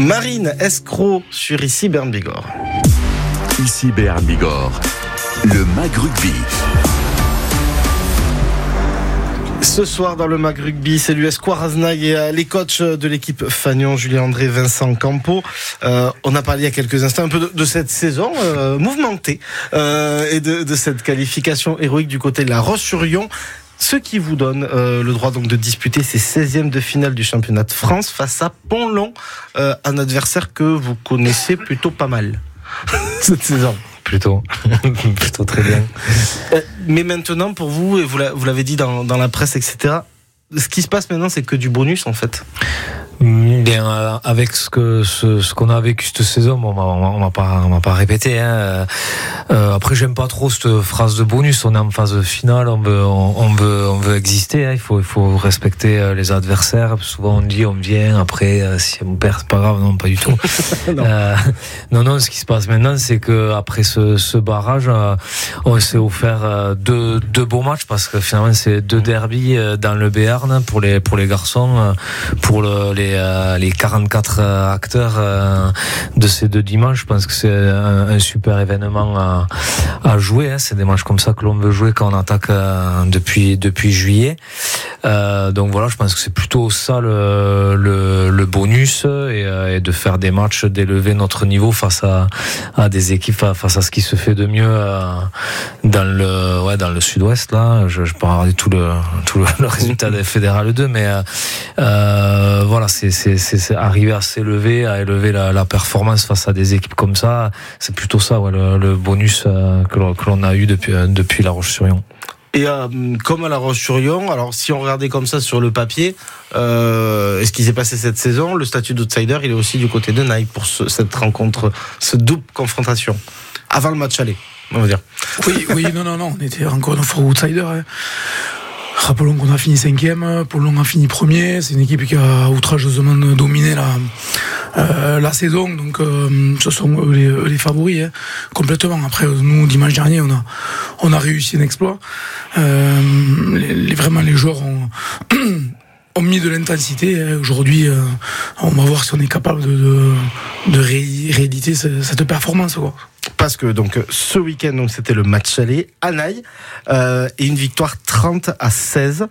Marine Escroc sur Ici Béarn Bigorre. Ici Béarn Bigorre, le MAG Rugby. Ce soir dans le MAG Rugby, c'est l'US Coaraznaï et les coachs de l'équipe Fagnon, Julien André, Vincent Campo. On a parlé il y a quelques instants un peu de cette saison mouvementée et de cette qualification héroïque du côté de la Roche-sur-Yon. Ce qui vous donne le droit donc de disputer ces 16e de finale du championnat de France face à Pont-Long, un adversaire que vous connaissez plutôt pas mal cette saison. Plutôt très bien. Mais maintenant, pour vous, et vous l'avez dit dans la presse, etc., ce qui se passe maintenant, c'est que du bonus, en fait. Bien, avec ce qu'on a vécu cette saison, bon, on va pas répéter. Hein. Après, j'aime pas trop cette phrase de bonus. On est en phase finale, on veut exister. Hein. Il faut respecter les adversaires. Souvent, on dit, on vient. Après, si on perd, c'est pas grave. Non, pas du tout. non. Ce qui se passe maintenant, c'est que après ce barrage, on s'est offert deux beaux matchs parce que finalement, c'est 2 derbies dans le Béarn pour les garçons, pour les 44 acteurs de ces 2 dimanches. Je pense que c'est un super événement à jouer. Hein. C'est des matchs comme ça que l'on veut jouer quand on attaque depuis juillet. Donc voilà, je pense que c'est plutôt ça le bonus et de faire des matchs, d'élever notre niveau face à des équipes, face à ce qui se fait de mieux dans le sud-ouest. Là, je peux regarder tout le résultat des Fédéral 2, mais voilà, c'est arriver à s'élever, à élever la performance face à des équipes comme ça. C'est plutôt ça, ouais, le bonus que l'on a eu depuis La Roche-sur-Yon. Et comme à La Roche-sur-Yon, alors si on regardait comme ça sur le papier, ce qui s'est passé cette saison, le statut d'outsider, il est aussi du côté de Nike pour cette rencontre, cette double confrontation, avant le match aller, on va dire. Oui, non, on était encore une fois outsider. Hein. Rappelons qu'on a fini 5e, Pont-Long a fini 1er. C'est une équipe qui a outrageusement dominé la saison, donc ce sont eux les favoris, hein, complètement. Après, nous, dimanche dernier, on a réussi un exploit. Vraiment, les joueurs ont mis de l'intensité. Aujourd'hui, on va voir si on est capable de rééditer cette performance, quoi. Parce que donc ce week-end, donc c'était le match aller à Naï et une victoire 30-16.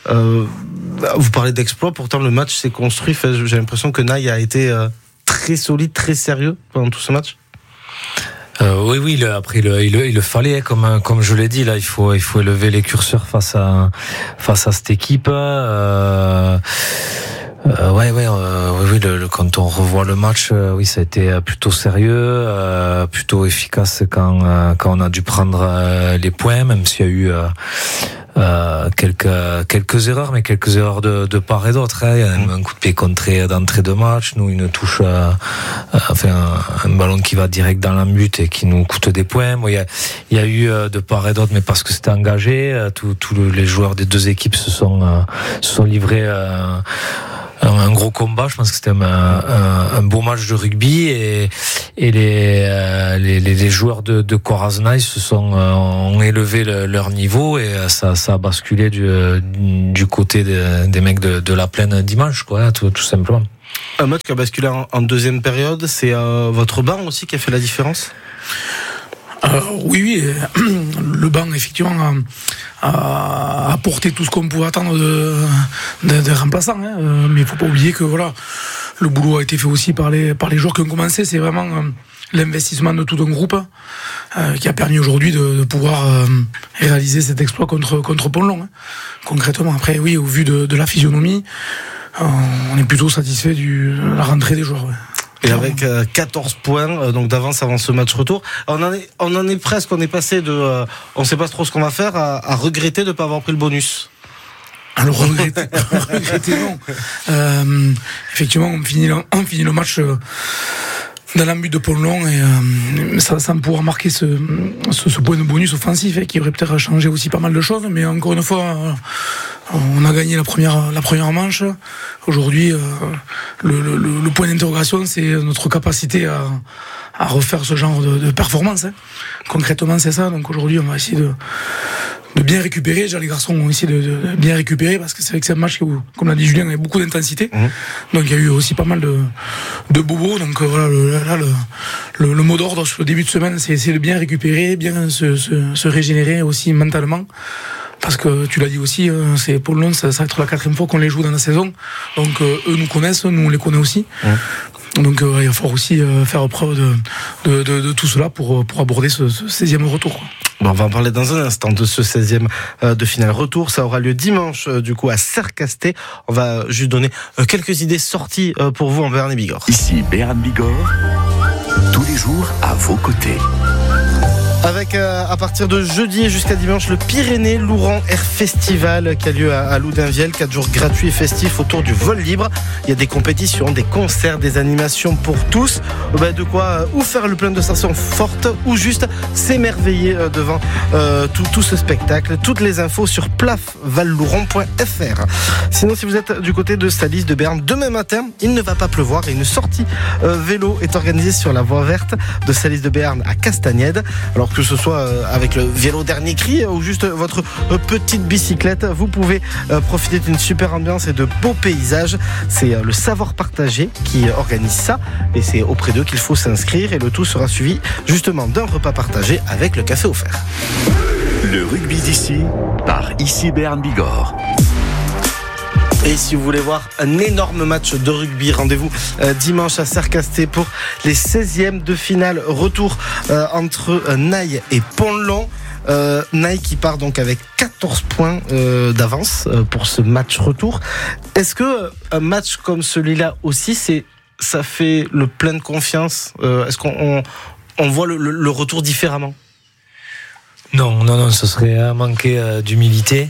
Vous parlez d'exploit, pourtant le match s'est construit. J'ai l'impression que Naï a été très solide, très sérieux pendant tout ce match. Oui, après il le fallait, comme je l'ai dit, là il faut élever les curseurs face à cette équipe. Oui, quand on revoit le match, oui, ça a été plutôt sérieux, plutôt efficace quand on a dû prendre les points, même s'il y a eu quelques erreurs, mais quelques erreurs de part et d'autre. Hein. Il y a un coup de pied contré d'entrée de match, nous une touche, un ballon qui va direct dans la but et qui nous coûte des points. Bon, il y a eu de part et d'autre, mais parce que c'était engagé, tous les joueurs des 2 équipes se sont livrés. Un gros combat, je pense que c'était un beau match de rugby et les joueurs de Coaraznaï ont élevé leur niveau et ça a basculé du côté des mecs de la plaine dimanche, quoi, tout simplement. Un match qui a basculé en deuxième période, c'est votre banc aussi qui a fait la différence ? Oui, le banc effectivement a apporté tout ce qu'on pouvait attendre des remplaçants, hein. Mais il faut pas oublier que voilà, le boulot a été fait aussi par les joueurs qui ont commencé. C'est vraiment l'investissement de tout un groupe qui a permis aujourd'hui de pouvoir réaliser cet exploit contre Pont-Long, hein. Concrètement, après oui, au vu de la physionomie, on est plutôt satisfait de la rentrée des joueurs, ouais. Et avec 14 points donc d'avance avant ce match retour, on en est presque, on est passé de on sait pas trop ce qu'on va faire à regretter de ne pas avoir pris le bonus. Alors regretter non. Effectivement, on finit le match dans l'embut de Pont-Long et sans pouvoir marquer ce point de bonus offensif, qui aurait peut-être changé aussi pas mal de choses, mais encore une fois on a gagné la première manche. Aujourd'hui le point d'interrogation, c'est notre capacité à refaire ce genre de performance, hein. Concrètement c'est ça, donc aujourd'hui on va essayer bien récupérer. Déjà, les garçons ont essayé de bien récupérer parce que c'est vrai que c'est un match où, comme l'a dit Julien, il y a beaucoup d'intensité. Donc il y a eu aussi pas mal de bobos. Donc voilà, le mot d'ordre sur le début de semaine, c'est essayer de bien récupérer, bien se régénérer aussi mentalement. Parce que tu l'as dit aussi, c'est pour Lens, ça va être la 4e fois qu'on les joue dans la saison. Donc eux nous connaissent, nous on les connaît aussi. Donc il va falloir aussi faire preuve de tout cela pour aborder ce 16e retour. Bon, on va en parler dans un instant de ce 16e de finale retour. Ça aura lieu dimanche du coup à Sercasté. On va juste donner quelques idées sorties pour vous en Béarn et Bigorre. Ici Béarn Bigorre, tous les jours à vos côtés. Avec à partir de jeudi et jusqu'à dimanche le Pyrénées-Louran Air Festival qui a lieu à Loudunvielle, 4 jours gratuits et festifs autour du vol libre. Il y a des compétitions, des concerts, des animations pour tous. De quoi ou faire le plein de stations fortes ou juste s'émerveiller devant tout ce spectacle. Toutes les infos sur plafvallouron.fr. Sinon, si vous êtes du côté de Salis de Béarn, demain matin, il ne va pas pleuvoir et une sortie vélo est organisée sur la voie verte de Salis de Béarn à Castagnède. Alors que ce soit avec le vélo dernier cri ou juste votre petite bicyclette, vous pouvez profiter d'une super ambiance et de beaux paysages. C'est le Savoir Partagé qui organise ça et c'est auprès d'eux qu'il faut s'inscrire et le tout sera suivi justement d'un repas partagé avec le café offert. Le rugby d'ici par Ici Béarn Bigorre. Et si vous voulez voir un énorme match de rugby, rendez-vous dimanche à Sercasté pour les 16e de finale. Retour entre Naï et Pont-de-Long. Naï qui part donc avec 14 points d'avance pour ce match retour. Est-ce que un match comme celui-là aussi, ça fait le plein de confiance? Est-ce qu'on voit le retour différemment? Non, ce serait manquer d'humilité.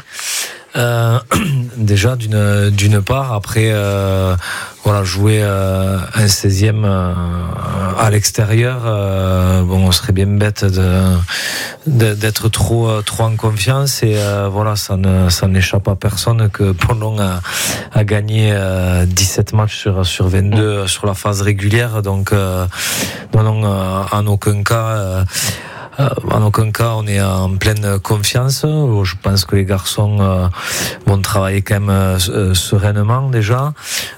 Déjà d'une part, après jouer un 16e à l'extérieur, on serait bien bête d'être trop en confiance et ça n'échappe à personne que Pont-de-Long a gagné 17 matchs sur 22 sur la phase régulière, donc en aucun cas on est en pleine confiance. Je pense que les garçons vont travailler quand même sereinement déjà.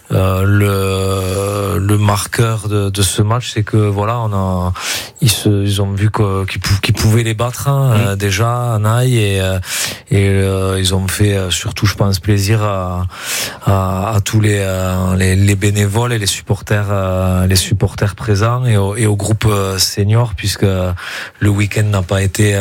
Le marqueur de ce match, c'est que ils ont vu qu'ils pouvaient les battre déjà à Naï et ils ont fait surtout, je pense, plaisir à tous les bénévoles et les supporters présents et au groupe senior, puisque le week-end n'a pas été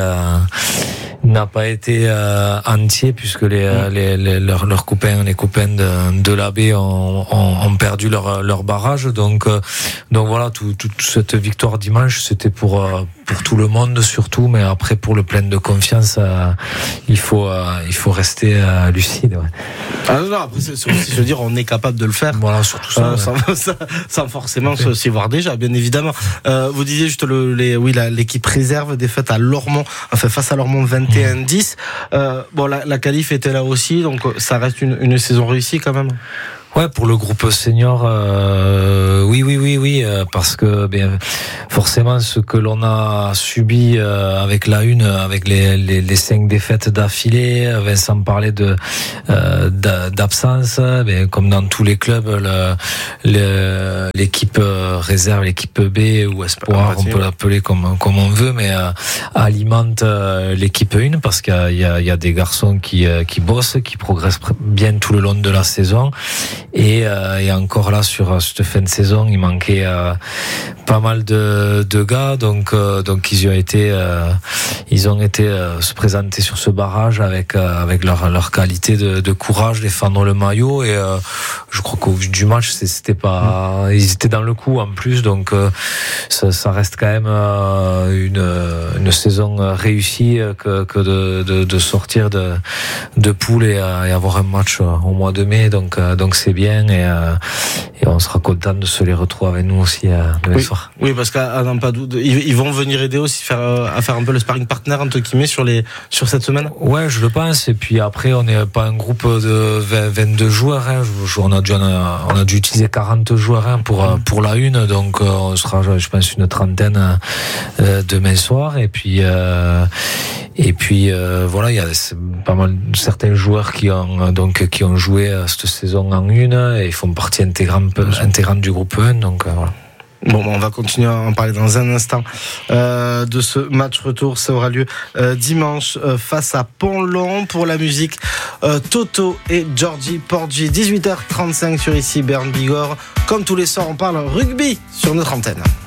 entier, puisque leurs copains, les copains de l'AB ont perdu leur barrage. Donc voilà, toute cette victoire dimanche, c'était pour tout le monde surtout, mais après pour le plein de confiance, il faut rester lucide. Ouais. Après, c'est aussi, je veux dire, on est capable de le faire. Voilà, surtout ça, sans forcément s'y voir déjà, bien évidemment. Vous disiez juste l'équipe réserve défaite à Lormont, face à Lormont 21-10. La qualif était là aussi, donc ça reste une saison réussie quand même. Ouais, pour le groupe senior, oui, parce que forcément ce que l'on a subi avec la une, avec les 5 défaites d'affilée, Vincent parlait d'absence, comme dans tous les clubs, l'équipe réserve, l'équipe B ou espoir, on peut l'appeler comme on veut, mais alimente l'équipe 1 parce qu'il y a des garçons qui bossent, qui progressent bien tout le long de la saison. Et encore là, sur cette fin de saison, il manquait pas mal de gars, donc ils ont été se présenter sur ce barrage avec leur qualité de courage, défendre le maillot, et je crois qu'au vu du match, c'était pas, ils étaient dans le coup en plus, donc ça reste quand même une saison réussie que de sortir de poule et avoir un match au mois de mai, donc c'est bien. Et on sera content de se les retrouver avec nous aussi demain soir. Oui, parce qu'à n'en pas doute, ils vont venir aider aussi à faire un peu le sparring partner entre guillemets sur cette semaine. Ouais, je le pense. Et puis après, on n'est pas un groupe de 22 joueurs. On a dû utiliser 40 joueurs pour la une, donc on sera, je pense, une trentaine demain soir. Et puis Et puis voilà, il y a pas mal certains joueurs qui ont joué cette saison en 1 et font partie intégrante du groupe 1. Donc voilà. Bon, on va continuer à en parler dans un instant de ce match retour. Ça aura lieu dimanche face à Pont-Long. Pour la musique, Toto et Georgie Porgy, 18h35 sur ici Bern Bigorre. Comme tous les soirs, on parle rugby sur notre antenne.